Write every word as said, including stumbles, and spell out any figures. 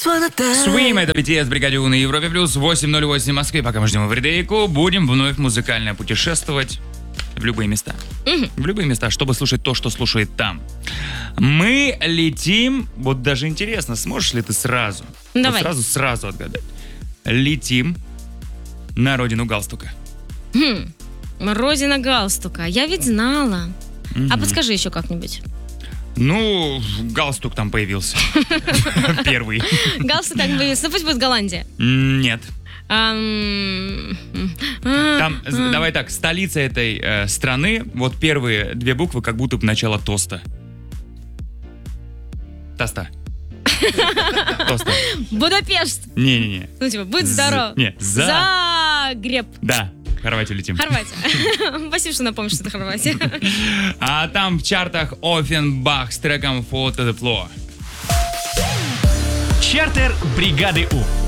Swim, это би ти эс, Бригаде У на Европе Плюс, восемь ноль восемь в Москве. Пока мы ждем Эвридейку, будем вновь музыкально путешествовать в любые места. Мгм. В любые места, чтобы слушать то, что слушает там. Мы летим, вот даже интересно, сможешь ли ты сразу, вот Давай. сразу, сразу отгадать. Летим на родину галстука. Хм. Родина галстука. Я ведь знала. А Мгм. подскажи еще как-нибудь. Ну, галстук там появился. Первый. Галстук так появился. Ну пусть будет Голландия. Нет. Ам, Там, а, з- а. давай так, столица этой э, страны, вот первые две буквы, как будто бы начало тоста. Тоста. Тоста. Будапешт. Не-не-не. Ну типа, будь З- здоров. Не, за. Загреб. Да, в Хорватию летим. Хорватия. Спасибо, что напомнишь, что это Хорватия. А там в чартах Оффенбах с треком Fall to the Floor. Чартер бригады У.